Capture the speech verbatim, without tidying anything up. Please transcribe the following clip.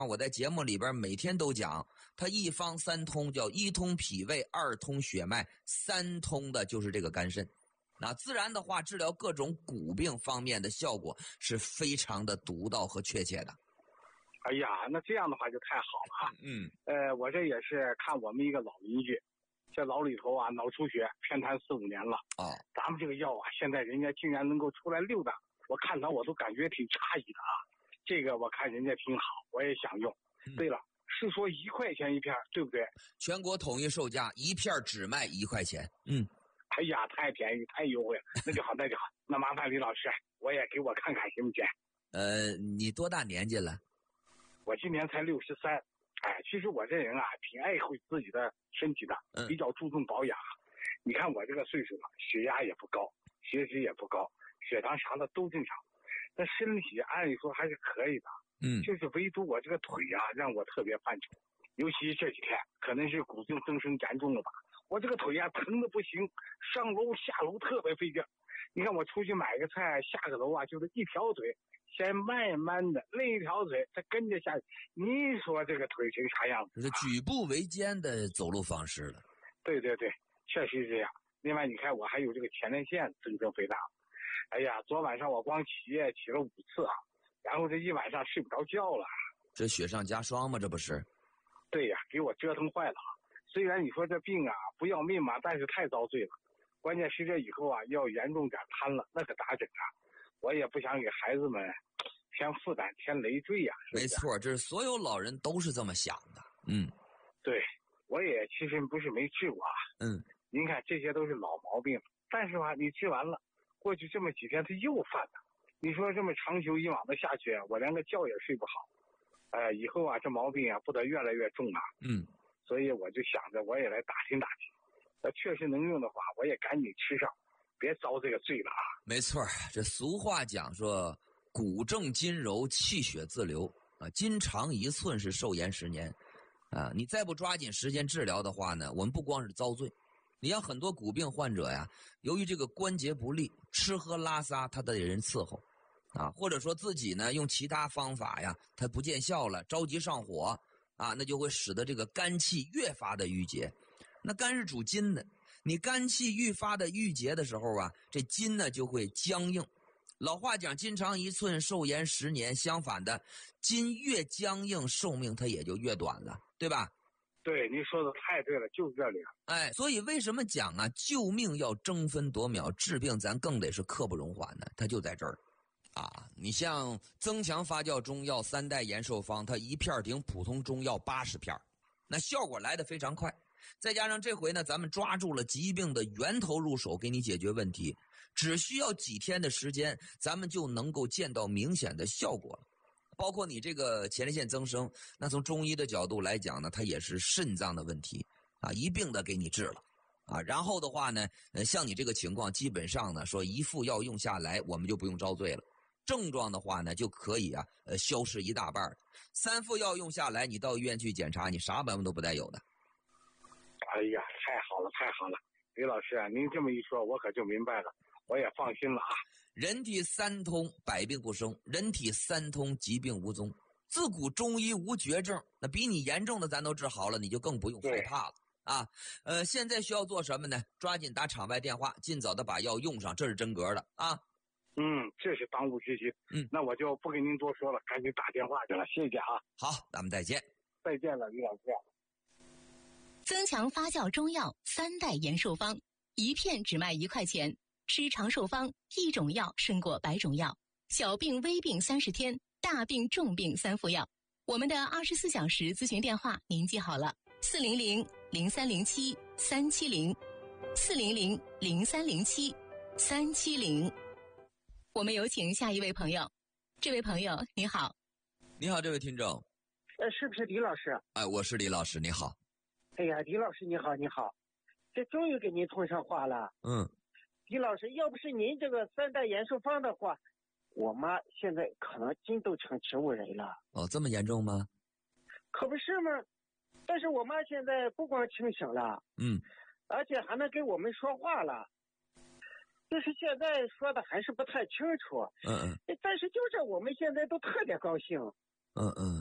我在节目里边每天都讲，它一方三通，叫一通脾胃，二通血脉，三通的就是这个肝肾。那自然的话，治疗各种骨病方面的效果是非常的独到和确切的。 哎呀，那这样的话就太好了。 嗯， 呃，我这也是看我们一个老邻居，这老里头啊脑出血偏瘫四五年了。 哦， 咱们这个药啊，现在人家竟然能够出来六档，我看到我都感觉挺诧异的啊。这个我看人家挺好，我也想用。嗯、对了，是说一块钱一片，对不对？ 全国统一售价，一片只卖一块钱。嗯， 哎呀，太便宜，太优惠了。那就好，那就好。那麻烦李老师，我也给我看看行不行？ 呃，你多大年纪了？ 我今年才六十三。哎，其实我这人啊，挺爱护自己的身体的，比较注重保养。嗯、你看我这个岁数了，血压也不高，血脂也不高，血糖啥的都正常。但身体按理说还是可以的， 嗯， 就是唯独我这个腿啊，让我特别犯愁。尤其这几天，可能是骨质增生严重了吧，我这个腿啊疼的不行，上楼下楼特别费劲。你看我出去买个菜，下个楼啊，就是一条腿，先慢慢的，另一条腿再跟着下去。你说这个腿成啥样子？ 这是举步维艰的走路方式了。 对对对，确实是这样。另外，你看我还有这个前列腺增生肥大。哎呀，昨晚上我光起夜起了五次啊，然后这一晚上睡不着觉了。 这雪上加霜吗？这不是？ 对呀，给我折腾坏了。虽然你说这病啊不要命嘛，但是太遭罪了。关键是这以后啊要严重点瘫了，那可咋整啊？我也不想给孩子们添负担、添累赘呀、啊。 没错，这是所有老人都是这么想的。嗯， 对，我也其实不是没治过啊。 嗯，您看这些都是老毛病，但是吧，你治完了。过去这么几天他又犯了，你说这么长久以往的下去，我连个觉也睡不好。哎、呃，以后啊这毛病啊不得越来越重啊。 嗯， 所以我就想着我也来打听打听，那确实能用的话，我也赶紧吃上，别遭这个罪了啊。 没错，这俗话讲说骨正筋柔，气血自流啊，筋长一寸是寿延十年啊。你再不抓紧时间治疗的话呢，我们不光是遭罪。你像很多骨病患者呀，由于这个关节不利，吃喝拉撒他得人伺候啊，或者说自己呢用其他方法呀，他不见效了，着急上火啊，那就会使得这个肝气越发的郁结。那肝是主筋的，你肝气愈发的郁结的时候啊，这筋呢就会僵硬。老话讲筋长一寸，寿延十年，相反的，筋越僵硬，寿命它也就越短了，对吧？ 对，您说的太对了，就是这里了。 哎，所以为什么讲啊，救命要争分夺秒，治病咱更得是刻不容缓呢？它就在这儿啊！你像增强发酵中药三代延寿方，它一片顶普通中药八十片，那效果来得非常快。再加上这回呢，咱们抓住了疾病的源头入手，给你解决问题，只需要几天的时间，咱们就能够见到明显的效果了。包括你这个前列腺增生，那从中医的角度来讲呢，它也是肾脏的问题啊，一并的给你治了啊。然后的话呢，呃，像你这个情况，基本上呢，说一副药用下来，我们就不用遭罪了。症状的话呢，就可以啊，呃，消失一大半。三副药用下来，你到医院去检查，你啥毛病都不带有的。 哎呀，太好了，太好了，李老师啊，您这么一说，我可就明白了，我也放心了啊。 人体三通，百病不生；人体三通，疾病无踪。自古中医无绝症，那比你严重的咱都治好了，你就更不用害怕了啊。呃，现在需要做什么呢？抓紧打场外电话，尽早的把药用上，这是真格的啊。 嗯，这是当务之急。 嗯， 那我就不跟您多说了，赶紧打电话去了，谢谢啊。 好，咱们再见。 再见了，李老师。 增强发酵中药三代延寿方，一片只卖一块钱。吃长寿方，一种药胜过百种药。小病微病三十天，大病重病三副药。我们的二十四小时咨询电话您记好了：四零零零三零七三七零，四零零零三零七三七零。我们有请下一位朋友。这位朋友你好。 你好，这位听众。 呃，是不是李老师？ 哎，我是李老师，你好。 哎呀，李老师你好，你好，这终于给您通上话了。 嗯。 李老师，要不是您这个三代延寿方的话，我妈现在可能筋都成植物人了。 哦，这么严重吗？ 可不是吗？但是我妈现在不光清醒了， 嗯， 而且还能给我们说话了。就是现在说的还是不太清楚， 嗯嗯， 但是就是我们现在都特别高兴。 嗯嗯。